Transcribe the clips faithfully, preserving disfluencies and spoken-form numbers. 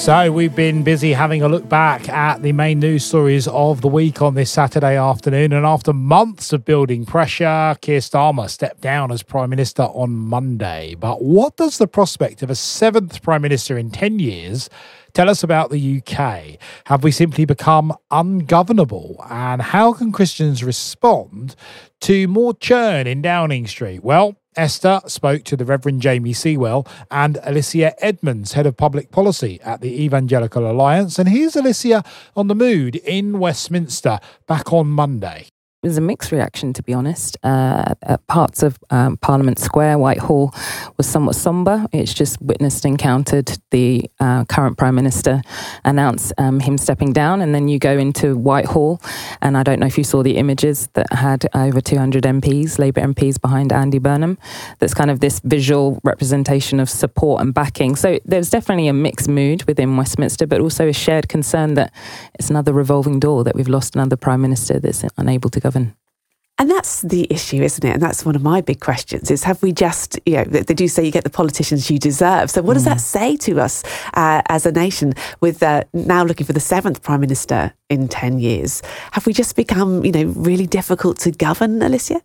So we've been busy having a look back at the main news stories of the week on this Saturday afternoon. And after months of building pressure, Keir Starmer stepped down as Prime Minister on Monday. But what does the prospect of a seventh Prime Minister in ten years tell us about the U K? Have we simply become ungovernable? And how can Christians respond to more churn in Downing Street? Well, Esther spoke to the Reverend Jamie Sewell and Alicia Edmonds, Head of Public Policy at the Evangelical Alliance. And here's Alicia on the mood in Westminster back on Monday. It was a mixed reaction, to be honest. Uh, at parts of um, Parliament Square, Whitehall was somewhat sombre. It's just witnessed and encountered the uh, current Prime Minister announce um, him stepping down. And then you go into Whitehall, and I don't know if you saw the images that had over two hundred M Ps, Labour M Ps behind Andy Burnham. That's kind of this visual representation of support and backing. So there's definitely a mixed mood within Westminster, but also a shared concern that it's another revolving door, that we've lost another Prime Minister that's unable to govern. And that's the issue, isn't it? And that's one of my big questions is, have we just, you know, they do say you get the politicians you deserve. So what does that say to us uh, as a nation with uh, now looking for the seventh Prime Minister in ten years? Have we just become, you know, really difficult to govern, Alicia?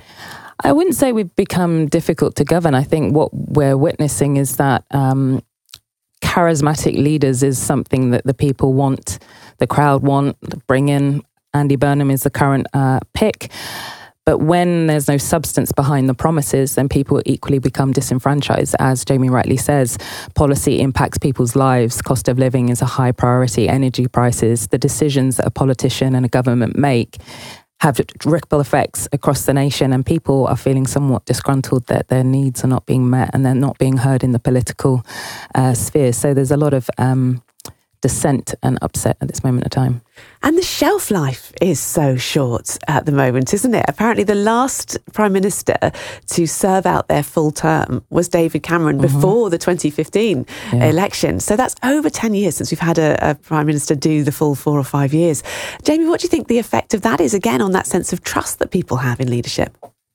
I wouldn't say we've become difficult to govern. I think what we're witnessing is that um, charismatic leaders is something that the people want, the crowd want, bring in. Andy Burnham is the current uh, pick. But when there's no substance behind the promises, then people equally become disenfranchised. As Jamie rightly says, policy impacts people's lives. Cost of living is a high priority. Energy prices, the decisions that a politician and a government make have ripple effects across the nation, and people are feeling somewhat disgruntled that their needs are not being met and they're not being heard in the political uh, sphere. So there's a lot of um, dissent and upset at this moment of time. And the shelf life is so short at the moment, isn't it? Apparently the last Prime Minister to serve out their full term was David Cameron mm-hmm. before the twenty fifteen yeah. election. So that's over ten years since we've had a, a Prime Minister do the full four or five years. Jamie, what do you think the effect of that is, again, on that sense of trust that people have in leadership?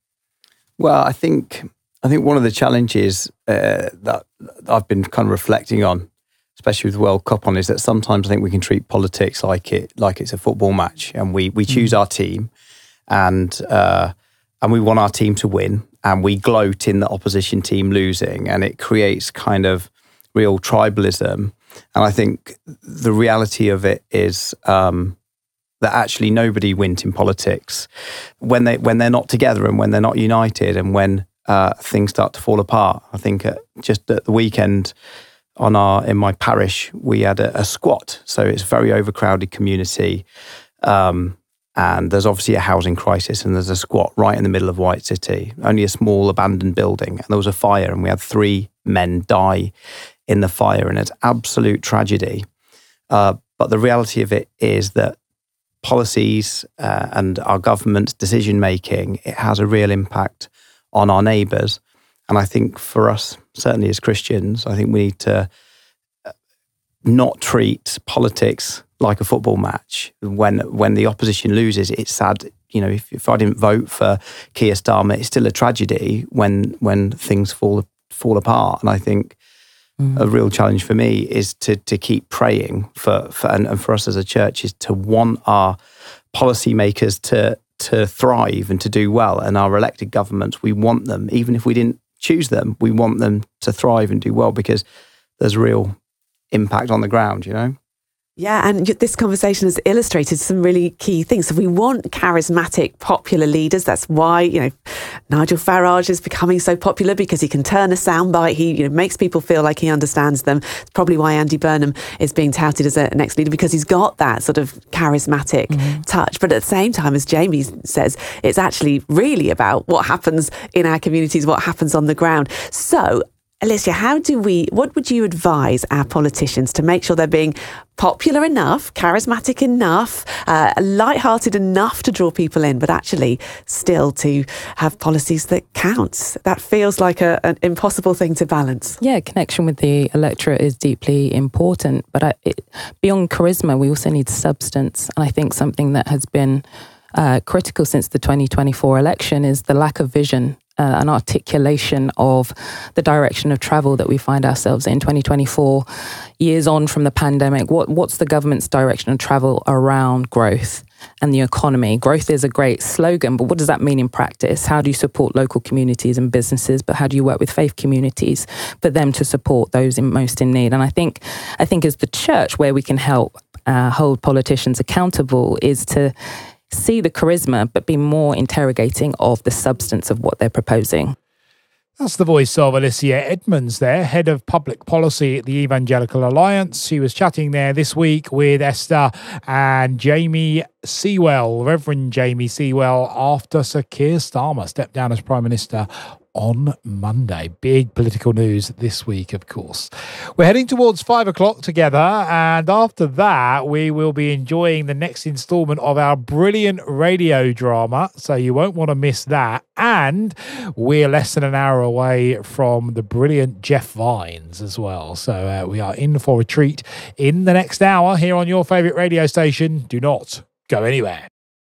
Well, I think I think one of the challenges uh, that I've been kind of reflecting on, especially with the World Cup on, is that sometimes I think we can treat politics like it like it's a football match, and we we choose mm. our team, and uh, and we want our team to win, and we gloat in the opposition team losing, and it creates kind of real tribalism. And I think the reality of it is um, that actually nobody wins in politics when they when they're not together and when they're not united, and when uh, things start to fall apart. I think uh, just at the weekend, on our in my parish, we had a, a squat, so it's a very overcrowded community, um, and there's obviously a housing crisis, and there's a squat right in the middle of White City, only a small abandoned building, and there was a fire, and we had three men die in the fire, and it's absolute tragedy. Uh, but the reality of it is that policies uh, and our government's decision making, it has a real impact on our neighbours. And I think for us, certainly as Christians, I think we need to not treat politics like a football match. When when the opposition loses, it's sad. You know, if, if I didn't vote for Keir Starmer, it's still a tragedy when when things fall fall apart. And I think mm. a real challenge for me is to to keep praying for, for and, and for us as a church is to want our policymakers to to thrive and to do well. And our elected governments, we want them, even if we didn't choose them, we want them to thrive and do well, because there's real impact on the ground, you know? Yeah, and this conversation has illustrated some really key things. So we want charismatic, popular leaders. That's why, you know, Nigel Farage is becoming so popular, because he can turn a soundbite. He, you know, makes people feel like he understands them. It's probably why Andy Burnham is being touted as a next leader, because he's got that sort of charismatic mm-hmm. touch. But at the same time, as Jamie says, it's actually really about what happens in our communities, what happens on the ground. So, Alicia, how do we, what would you advise our politicians to make sure they're being popular enough, charismatic enough, uh, light-hearted enough to draw people in, but actually still to have policies that count? That feels like a, an impossible thing to balance. Yeah, connection with the electorate is deeply important, but I, it, beyond charisma, we also need substance. And I think something that has been uh, critical since the twenty twenty-four election is the lack of vision uh, an articulation of the direction of travel that we find ourselves in twenty twenty-four, years on from the pandemic. What what's the government's direction of travel around growth and the economy? Growth is a great slogan, but what does that mean in practice? How do you support local communities and businesses, but how do you work with faith communities for them to support those in most in need? And I think, I think as the church, where we can help uh, hold politicians accountable is to see the charisma, but be more interrogating of the substance of what they're proposing. That's the voice of Alicia Edmonds there, Head of Public Policy at the Evangelical Alliance. She was chatting there this week with Esther and Jamie Sewell, Reverend Jamie Sewell, after Sir Keir Starmer stepped down as Prime Minister on Monday. Big political news this week, of course. We're heading towards five o'clock together, and after that, we will be enjoying the next instalment of our brilliant radio drama, so you won't want to miss that. And we're less than an hour away from the brilliant Jeff Vines as well. So uh, we are in for a treat in the next hour here on your favourite radio station. Do not go anywhere.